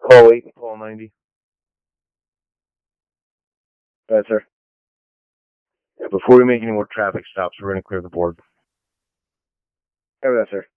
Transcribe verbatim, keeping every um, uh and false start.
Call eight and call ninety. Right, sir. Yeah, before we make any more traffic stops, we're going to clear the board. Have that, sir.